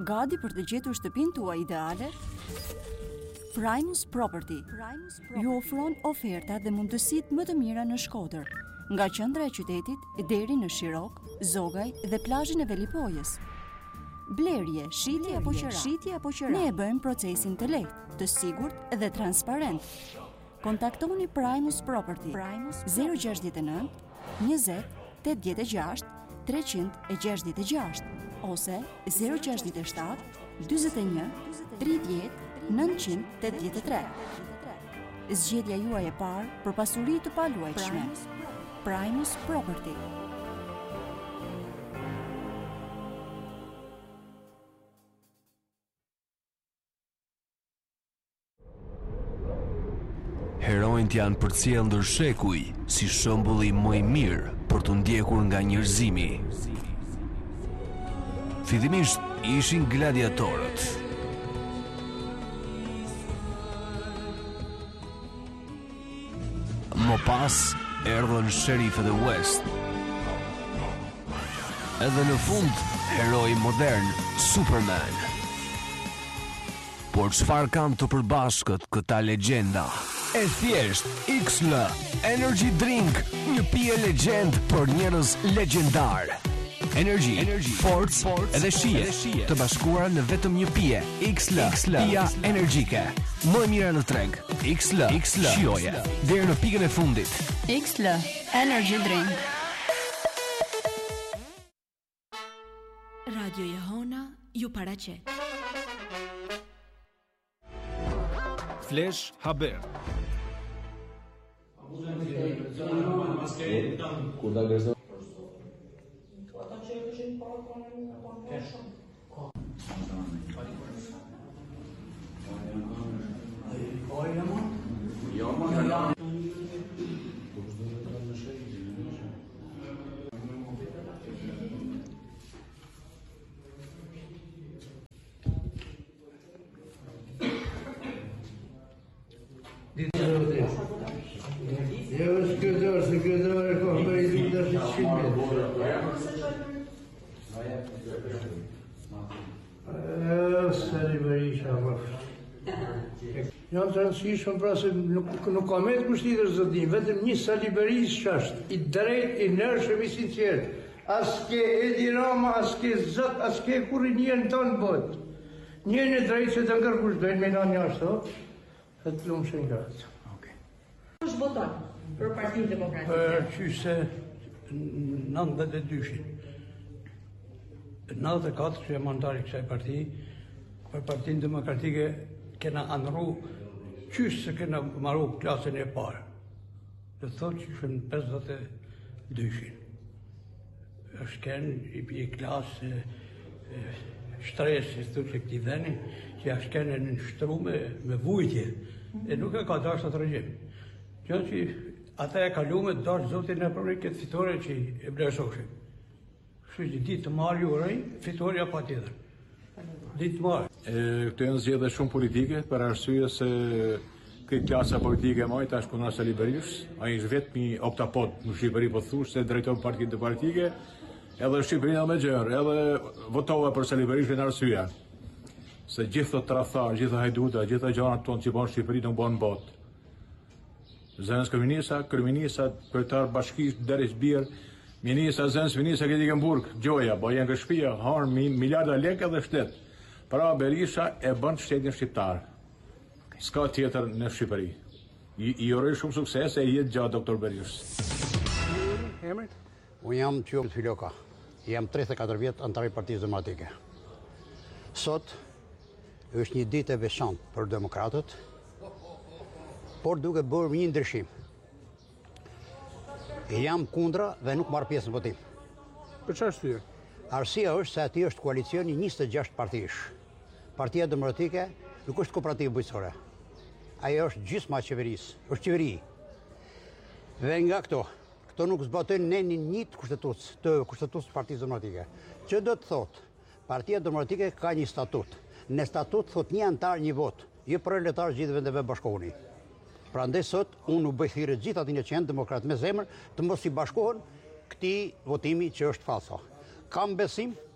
Gati për të gjetur shtëpinë tuaj ideale? Primus Property ju ofron oferta dhe mundësitë më të mira në Shkodër, nga qendra e qytetit deri në Shirok, Zogaj dhe plazhin e Velipojës. Blerje, shitje apo qira. Ne e bëjmë procesin të lehtë, të sigurt dhe transparent. Kontaktoni Primus Property 069 20 86 366 ose 067 41 30 983. Zgjedhja juaj e parë për pasuri të paluajtshme. Primus Property. Heronjt janë përcjellur shekuj si shembulli më i mirë për të ndjekur nga njerëzimi. Fillimisht ishin gladiatorët. Më pas erdhën sherifët e West. Edhe në fund heroi modern Superman. Por çfarë kanë të përbashkët këta legjenda? E thjesht XL Energy Drink, një pije legjend për njerëz legjendar. Energy, force edhe shije të bashkuara në vetëm një pije. XL, pija energjike, më e mira në treg. XL, shijoje deri në pikën e fundit. XL Energy Drink. Radio Jehona ju paraqet. Flash Haber. Sekretar e kohëri të dashishmit. Sali Berisha, janë të rëndësishëm pra se nuk ka me të mështitër zëtin, vetëm një Sali Berisha që është i drejt, i nërshëm, i sinqert. Aske Edi Rama, aske Zot, aske kur një në tonë botë. Një në drejt që të ngërkush dojnë me në një ashtu, e të lumë shenë gratë. Kush voton për Partinë Demokratike? Qyse 92-shin. 94 që e mandari kësaj parti, për Partinë Demokratike kena anëru qyse se kena maru klasën e parë. Dhe thot që shën 52-shin. është kënë i klasë shtresi, thë që këti veni, që është kënë në nështru me vujtje, e nuk e ka dashtë atë regjim. Që që ata e kalume dashtë zotin e përri këtë fitore që e blesoshim. Kështu që ditë të marë ju rëjnë, fitoria pa tjetër. Ditë të marë. Këto janë zgjedhje shumë politike, për arsye se këtë klasa politike e majtë është kundër Sali Berishës. Ai është vetëm një oktapod në Shqipëri, po thush se drejton partitë politike, edhe Shqipërinë me gjërë, edhe votova për Sali Berishën në arsye. Se gjithë të tradhtar, gjithë hajduta, gjithë gjanat tonë që bën Shqipëri nuk bën botë. Zënës kryeminisa, kryetar bashkisht, deri birë, minisa, zënës minisa këtë i Këmburg, gjoja, bo janë këshpia, harë miliarda lekë edhe shtetë. Pra Berisha e bën shtetin shqiptar. S'ka tjetër në Shqipëri. I uroj shumë sukses e jetë gjatë doktor Berishës. Unë jam Qyom Filoka. Jam 34 vjetë antar i Partisë Demokratike. Sot është një ditë e veçantë për demokratët, por duke bërë një ndryshim. Jam kundra dhe nuk marr pjesë në votim. Për çfarë arsye? Arsyeja është se aty është koalicioni 26 partish. Partia Demokratike nuk është kooperativë bujqësore. Ajo është gjysma e qeverisë, është qeveri. Dhe nga këto nuk zbatojnë nenin një të kushtetutës Partisë Demokratike. Që do të thotë, Partia Demokratike ka një statut. Në statut thot një antar një vot, jo proletar gjithë vendeve bashkohuni. Prandaj sot unë u bëj thirrje gjithë atyre që janë demokratë me zemër të mos i bashkohen këtij votimi që është falso. Kam besim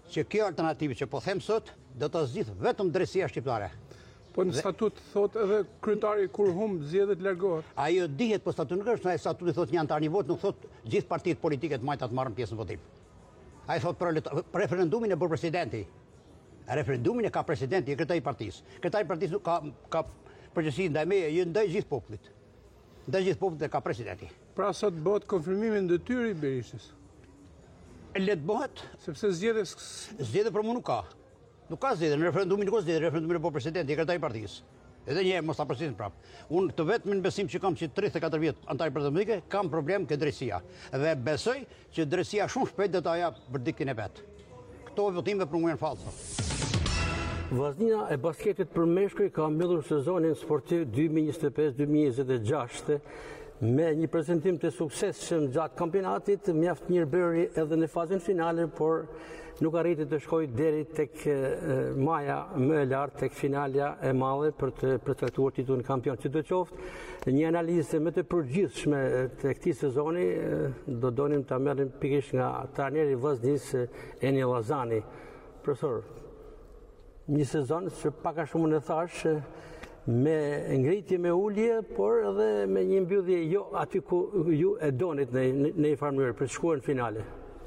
që kjo alternativë që po them sot do të zgjidh vetëm drejtësia shqiptare. Po në statut thot edhe kryetari kur humb zgjedhet largohet. Ajo dihet, po statuti nuk është, ai statuti thot një antar një vot, nuk thot gjithë partitë politike të majta të marrën pjesë në votim. Ai thot për referendumin e bërë presidenti. Referendumin e ka presidenti, kryetari i partisë. Kryetari i partisë nuk ka përgjegjësi ndaj meje, ndaj gjithë popullit. Ndaj gjithë popullit e ka presidenti. Pra sot bëhet konfirmimi në detyrë i Berishës. Le të bëhet, sepse zgjedhje për mua nuk ka. Nuk ka zgjedhje, në referendumin nuk ka zgjedhje, referendumin e bërë presidenti, kryetari i partisë. Edhe një herë mos ta përsisin prapë. Unë të vetmin besim që kam që 34 vjet antar parlamentike, kam problem ke drejtësia. Dhe besoj që drejtësia shumë shpejt do ta jap verdiktin e vet. Këto votime për mua janë fallse. Vllaznia e basketit për meshkuj ka mbyllur sezonin sportiv 2025-2026 me një prezantim të suksesshëm gjatë kampionatit, mjaft mirëbërje edhe në fazën finale, por nuk arriti të shkojë deri tek maja më e lartë, tek finalja e madhe për të përcaktuar titullin kampion. Sidoqoftë, një analizë më të përgjithshme të këtij sezoni do donim ta merrim pikërisht nga trajneri i vllaznisë Eni Llazani. Profesor, një sezon që pak a shumë në thash me ngritje, me ulje, por edhe me një mbyllje jo aty ku ju e donit në një farë mënyrë për të shkuar në finale.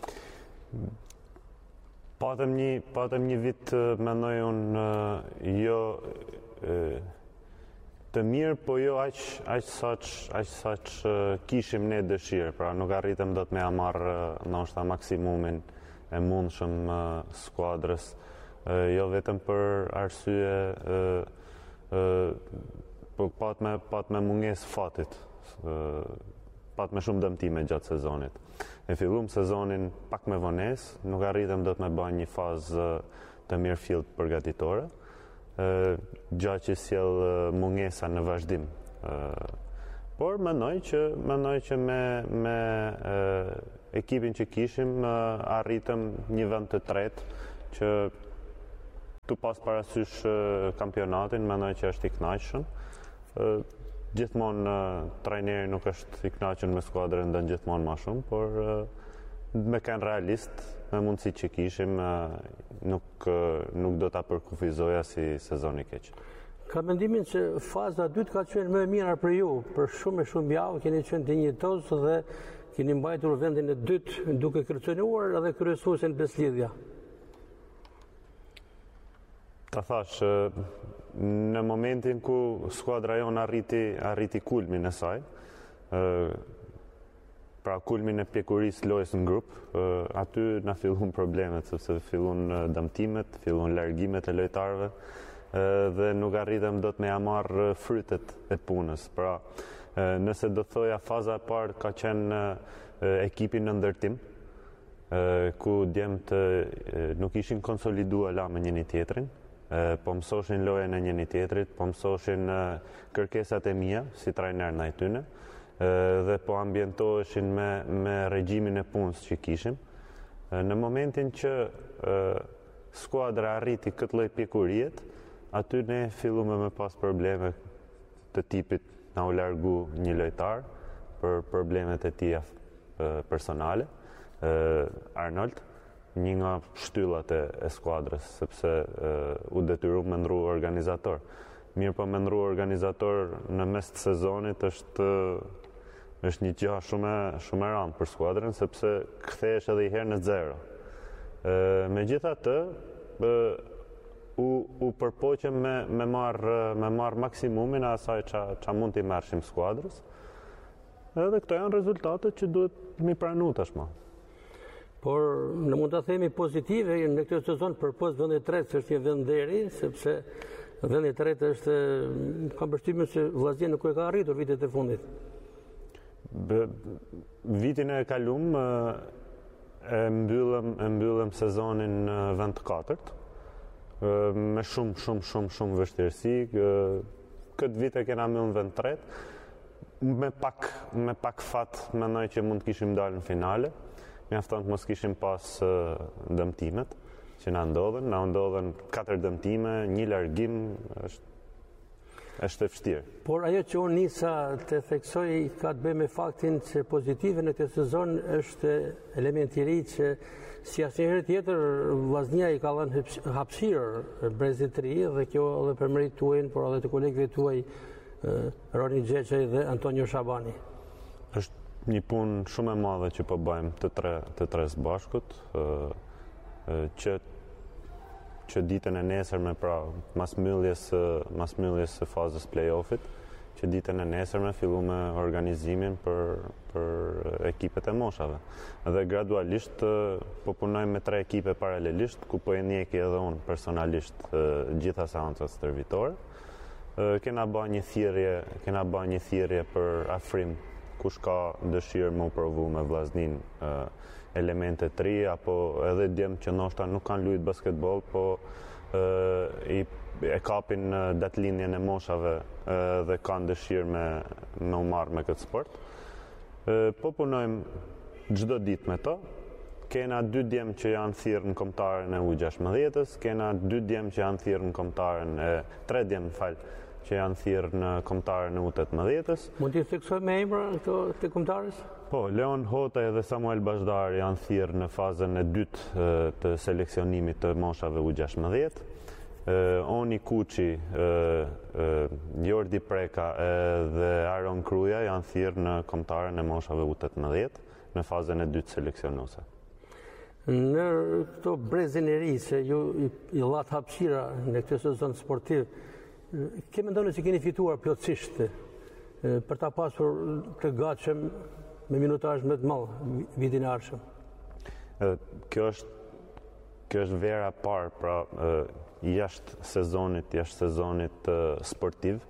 Patëm një vit, mendoj unë, jo të mirë, po jo aq saç kishim ne dëshirë, pra nuk arritëm dot me marrë ndoshta maksimumin e mundshëm skuadrës, jo vetëm për arsye pat me mungesë fatit, pat me shumë dëmtime gjatë sezonit. E fillum sezonin pak me vonesë, nuk arritëm do të me bëjë një fazë të mirë fill përgatitore, gjatë që sjell mungesa në vazhdim. Por mendoj që me ekipin që kishim arritëm një vend të tretë që tu pas parasysh kampionatin, mendoj që është i kënaqshëm. Gjithmonë trajneri nuk është i kënaqur me skuadrën ndën gjithmonë më shumë, por me kanë realist, me mundësitë që kishim, nuk do ta përkufizoja si sezon i keq. Ka mendimin që faza e dytë ka qenë më e mira për ju, për shumë javë keni qenë dinjitoz dhe keni mbajtur vendin e dytë duke kërcënuar edhe kryesuesin Beslidhja. Ta thash, në momentin ku skuadra jonë arriti kulmin e saj, pra kulmin e pjekurisë lojës në grup, aty na fillun problemet, sepse fillun dëmtimet, fillun largimet e lojtarëve, dhe nuk arritëm do të me marrë frytet e punës. Pra, nëse do thoja faza e parë ka qenë ekipi në ndërtim, ku djemt nuk ishin konsoliduar la me njëri tjetrin, po mësoshin lojën e njëri tjetrit, po mësoshin kërkesat e mia si trajner ndaj tyne, dhe po ambientoheshin me regjimin e punës që kishim. Në momentin që skuadra arriti këtë lloj pjekuriet, aty ne filluam me pas probleme të tipit na u largu një lojtar për problemet e tij personale, Arnold, një nga shtyllat e skuadrës, sepse u detyru me ndru organizator. Mirë po me ndru organizator në mes të sezonit është një gjë shumë e rëndë për skuadrën, sepse kthehesh edhe i herë në zero. Megjithatë, u përpoqem me marr maksimumin e asaj ç'a mund t'i marrshim skuadrës. Edhe këto janë rezultatet që duhet mi pranu tashmë. Por në mund të themi pozitive në këtë sezon përpos vendit tretë, është një vend deri, sepse vendi tretë është, kam përshtypjen se Vllaznia nuk e ka arritur vitet e fundit. Vitin e kalum e mbyllëm sezonin në vend të katërt, me shumë vështirësi. Këtë vit e kena mbyllën vend tretë, me pak fat mendoj që mund të kishim dalë në finale. Mjafton të mos kishim pas dëmtimet që na ndodhen 4 dëmtime, 1 largim, është e vështirë. Por ajo që unë nisa të theksoj ka të bëjë me faktin që pozitive në këtë sezon është elementi i ri që Si asnjëherë tjetër, Vllaznia i ka dhënë hapësirë Brezit të ri dhe kjo edhe për merit tuaj, por edhe të kolegëve tuaj Roni Xheçaj dhe Antonio Shabani. Është një punë shumë e madhe që po bëjmë të tre së bashkut, që ditën e nesërme, pra mas mbylljes së fazës play-offit, që ditën e nesërme fillu me organizimin për ekipet e moshave. Dhe gradualisht po punojmë me 3 ekipe paralelisht, ku po e njeki edhe unë personalisht gjitha seancat stërvitore. Kena ba një thirrje për afrim, kush ka dëshirë më provu me Vllaznin elemente të ri, apo edhe djemë që ndoshta nuk kanë luajtur basketbol, po e kapin datëlindjen e moshave dhe kanë dëshirë me u marrë me këtë sport. Po punojmë çdo ditë me to. Kena 2 djemë që janë thirrë në kombëtaren e U16-s, kena 2 djemë që janë thirrë në kombëtaren 3 djemë, që janë thirrë në kombëtaren e U18-s. Mund t'i theksoj me emra këto të kombëtarës? Po, Leon Hotaj dhe Samuel Bashdar janë thirrë në fazën e dytë të seleksionimit të moshave U16. Oni Kuçi, Jordi Preka dhe Aron Kruja janë thirrë në kombëtaren e moshave U18 në fazën e dytë seleksionuese. Në këto Brezin e ri, se ju i llat hapësira në këtë sezon sportiv, ke mendoni se keni fituar plotësisht për ta pasur të gatshëm me minutazh më të madh vitin e ardhshëm? Kjo është vera e parë, pra jashtë sezonit sportiv,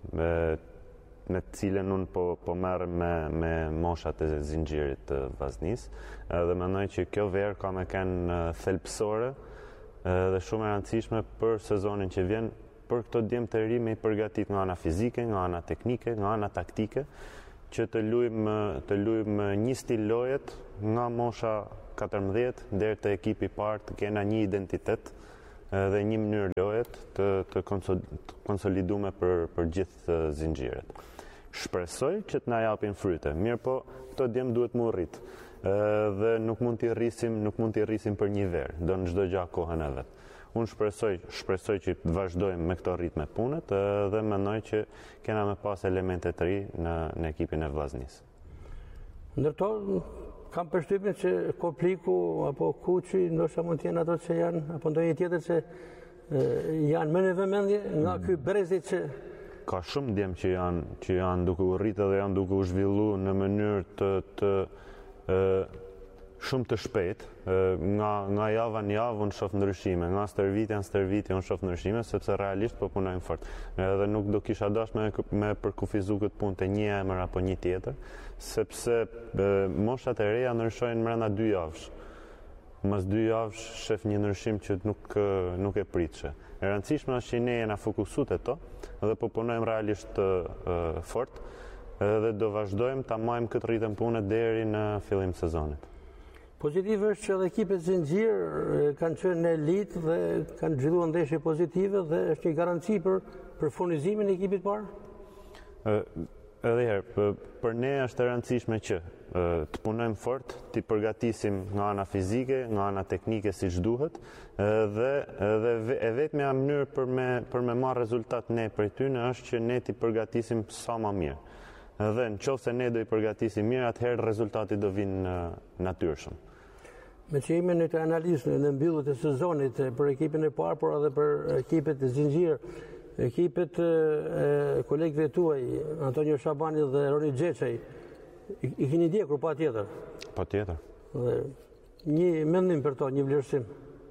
me të cilën unë po merrem me moshat e zinxhirit të Vllaznisë, dhe mendoj që kjo verë ka me kenë thelbësore dhe shumë e rëndësishme për sezonin që vjen, për këto djemë të ri me i përgatit nga ana fizike, nga ana teknike, nga ana taktike, që të luajmë një stil lojet nga mosha 14 deri te ekipi i parë, të kena një identitet dhe një mënyrë lojet të konsoliduar për gjithë zinxhiret. Shpresoj që të na japin fryte. Mirë po, këto djemë duhet mu rrit. Dhe nuk mund t'i rrisim për një verë, do në çdo gjë kohën e vet. Unë shpresoj që të vazhdojmë me këto ritme punët dhe mendoj që kena me pas elemente të ri në ekipin e Vllaznisë. Ndërto, kam përshtypjen që Kopliku apo Kuçi ndoshta mund të jenë ato që janë, apo ndonjë tjetër që janë më në vëmendje nga ky Brezi që ka shumë djemë që janë duke u rritë dhe janë duke u zhvilluar në mënyrë të shumë të shpejt, nga java në javë unë shoh ndryshime, nga stërvitja në stërvitje unë shoh ndryshime, sepse realisht po punojmë fort. Edhe nuk do kisha dash me përkufizu këtë punë të një emër apo një tjetër, sepse moshat e reja ndryshojnë brenda 2 javësh. Mas 2 javësh shef një ndryshim që nuk e pritshë. E rëndësishme është që ne jena fokusuar te to dhe po punojmë realisht fort dhe do vazhdojmë ta marrim këtë ritëm pune deri në fillim të sezonit. Pozitiv është që edhe ekipet zinxhir kanë qenë në elitë dhe kanë zhvilluar ndeshje pozitive dhe është një garanci për furnizimin e ekipit parë? Edhe herë, për ne është e rëndësishme që të punojmë fort, të përgatisim nga ana fizike, nga ana teknike siç duhet, dhe e vetmja mënyrë për me marrë rezultat ne prej tyne është që ne të përgatisim sa më mirë. Dhe në qoftë se ne do i përgatisim mirë, atëherë rezultati do vinë natyrshëm. Me që jemi në këtë analizë në mbylljet e sezonit për ekipin e parë, por edhe për ekipet e zinxhir, ekipet e kolegëve tuaj, Antonio Shabani dhe Roni Xheçaj, i keni ndjekur patjetër? Patjetër. Dhe një mendim për to, një vlerësim?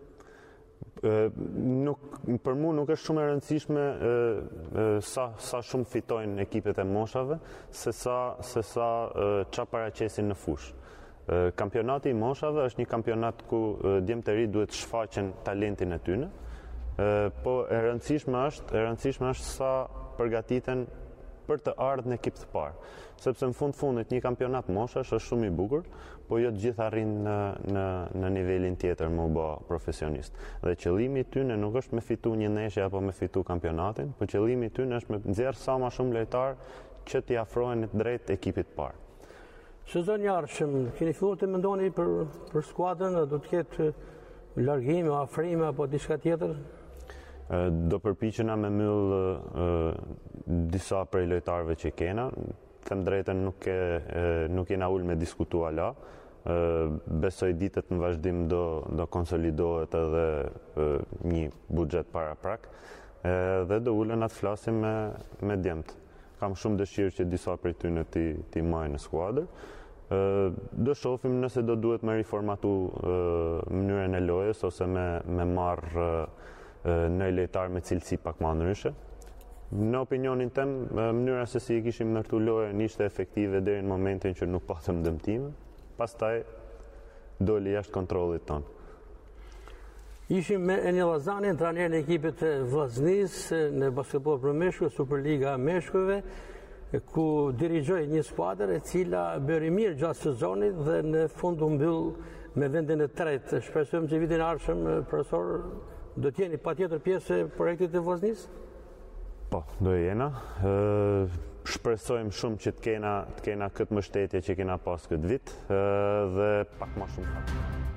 Për mu nuk është shumë e rëndësishme sa shumë fitojnë ekipet e moshave, se sa qa paraqesin në fush. Kampionati i moshave është një kampionat ku djemt e ri duhet shfaqen talentin e tyne, po e rëndësishme është sa përgatiten për të ardhur në ekip të parë. Sepse në fundit një kampionat moshash është shumë i bukur, po jo të gjithë arrin në nivelin tjetër më bë profesionist. Dhe qëllimi i tyre nuk është me fitu një ndeshje apo me fitu kampionatin, po qëllimi i tyre është me nxjerr sa më shumë lojtar që t'i afrohen drejt ekipit parë. Sezoni ardhshëm, keni filluar të mendoni për skuadrën, do të ketë largime, afrime apo diçka tjetër? Do përpiqena me myll disa prej lojtarëve që kena. Them drejtën nuk jena ul me diskutu ala. Besoj ditët në vazhdim do konsolidohet edhe një buxhet paraprak dhe do ulen atë flasim me djemt. Kam shumë dëshirë që disa prej tyre ti marrin në skuadër. Do shohim nëse do duhet me riformatu mënyrën e lojës ose me marrë në lojtar me cilësi pak më ndryshe. Në opinionin tem, mënyra se si i kishim ndërtu lojën ishte efektive deri në momentin që nuk patëm dëmtime, pastaj doli jashtë kontrollit tonë. Ishim me Enil Llazanin, trajnerin e ekipit të Vllaznisë në basketboll për meshkuj, Superliga e meshkujve, ku dirigjoi një skuadër e cila bëri mirë gjatë sezonit dhe në fund u mbyll me vendin e tretë. Shpresojmë që vitin e ardhshëm, profesor, do të jeni patjetër pjesë e projektit të Vllaznisë? Po, do jena. Shpresojmë shumë që të kena këtë mbështetje që kena pas këtë vit dhe pak më shumë.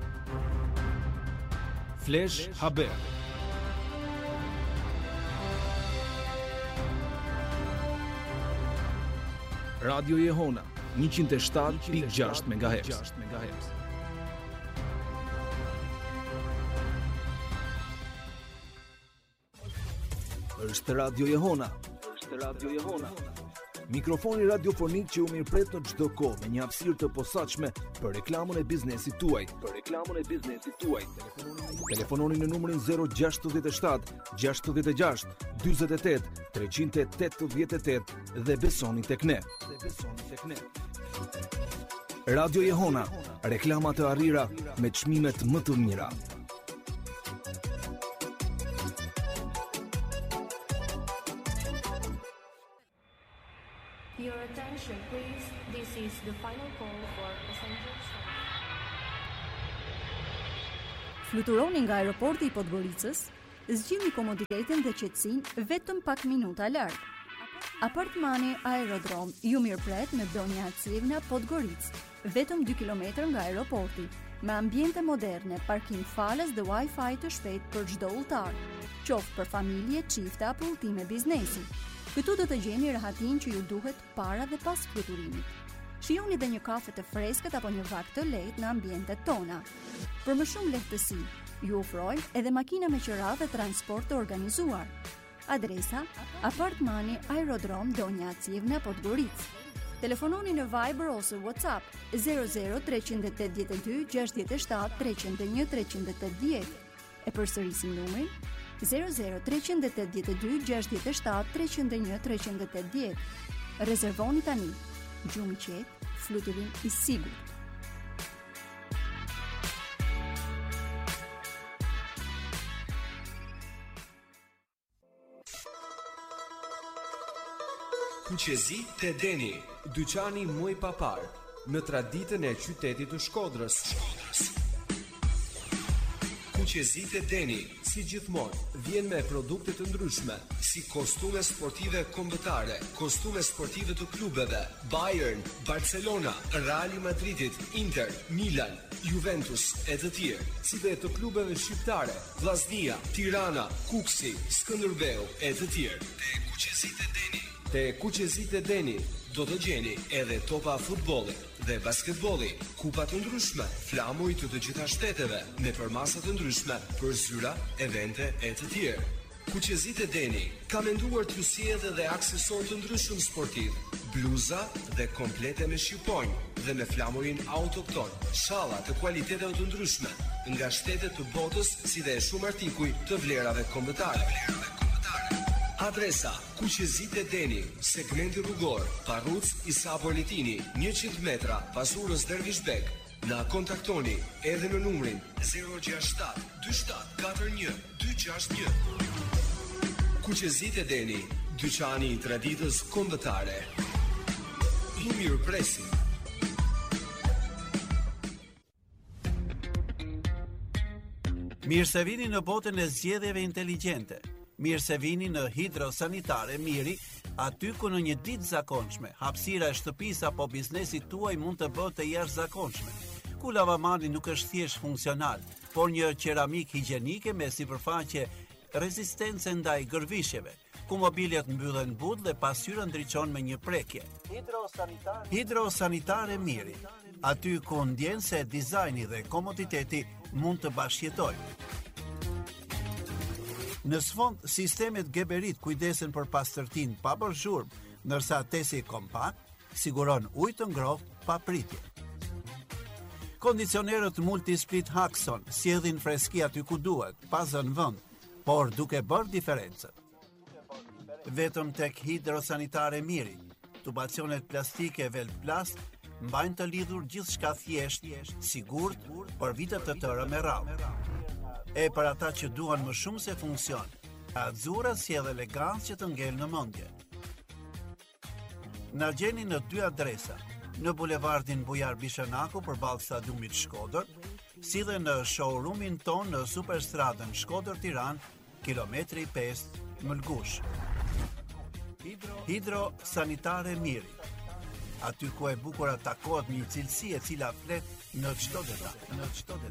Flash Haber. Radio Jehona 107.6 MHz. Është Radio Jehona. Mikrofoni radiofonik që u mirëpret në çdo kohë me një hapësirë të posaçme për reklamën e biznesit tuaj. Telefononi në numrin 067 66 48 388 dhe besoni tek ne. Radio Jehona, reklama të arrira me çmimet më të mira. Your attention, please. This is the final call for passengers. Fluturoni nga aeroporti I Podgoricës, zgjidhni komoditetin dhe qetësinë vetëm pak minuta larg. Apartmani Aerodrom ju mirëpret me Donja Acivna Podgoricë, vetëm 2 km nga aeroporti, me ambiente moderne, parkim falas dhe Wi-Fi të shpejt për çdo udhëtar, qoftë për familje, çifte apo udhëtime biznesi. Këtu do të gjeni rahatin që ju duhet para dhe pas fluturimit. Shijoni dhe një kafe të freskët apo një vakt të lehtë në ambientet tona. Për më shumë lehtësi, ju ofrojmë edhe makina me qira dhe transport të organizuar. Adresa: Apartmani Aerodrom Donja Acivna Podgoricë. Telefononi në Viber ose WhatsApp 00 382 67 301 380. E përsërisim numrin 00 382 67 301 380. Rezervoni tani. Gjumë I qetë, fluturim I sigurt. Kuqezi te Deni, dyqani muj papar, në traditën e qytetit të Shkodrës. Kuqezi te Deni, si gjithmonë, vjen me produkte të ndryshme, si kostume sportive kombëtare, kostume sportive të klubeve, Bayern, Barcelona, Real Madridit, Inter, Milan, Juventus e të tjerë, si dhe të klubeve shqiptare, Vllaznia, Tirana, Kuksi, Skënderbeu e të tjerë. Te Kuqezit e Deni do të gjeni edhe topa futbolli dhe basketbolli, kupa të ndryshme, flamuj të të gjitha shteteve, me përmasa të ndryshme për zyra, evente e të tjerë. Kuqezit e Deni ka menduar t'ju sjellë edhe aksesor të ndryshëm sportiv, bluza dhe komplete me shqiponjë dhe me flamurin autokton, shalla të kualiteteve të ndryshme nga shtetet të botës, si dhe shumë artikuj të vlerave kombëtare. Adresa: Kuqezit e Deni, segmenti rrugor, Parruc Isa Bolitini, 100 metra pas urës Dervishbek. Na kontaktoni edhe në numrin 067 27 41 261. Kuqezit e Deni, dyqani I traditës kombëtare. Ju mirëpresim. Mirë se vini në botën e zgjedhjeve inteligjente. Mirë se vini në Hidrosanitare Miri, Aty ku në një ditë zakonshme, hapësira e shtëpisë apo biznesit tuaj mund të bëhet e jashtëzakonshme, ku lavamani nuk është thjesht funksional, por një qeramik higjienike me sipërfaqe rezistence ndaj gërvishjeve, ku mobiljet mbyllen but dhe pasqyra ndriçon me një prekje. Hidrosanitare Miri, aty ku ndjen se dizajni dhe komoditeti mund të bashkëjetojnë. Në sfond, sistemet Geberit kujdesen për pastërtinë pa bërë zhurmë, ndërsa tesi kompakt siguron ujë të ngrohtë pa pritje. Kondicionerët Multisplit Haxon sjellin freski aty ku duhet, pa zënë vend, por duke bërë diferencën. Vetëm tek Hidrosanitare Miri, tubacionet plastike Velplast mbajnë të lidhur gjithçka thjesht, sigurt për vite të tëra me radhë. E për ata që duan më shumë se funksion, Azzurra sjell elegancë që të ngel në mendje. Na gjeni në 2 adresa, në bulevardin Bujar Bishanaku përballë stadiumit Shkodër, si dhe në showroomin ton në Superstradën Shkodër Tiranë, kilometri 5 Mëlgush. Hidrosanitare Miri, aty ku e bukur takohet një cilësi e cila flet në çdo detaj.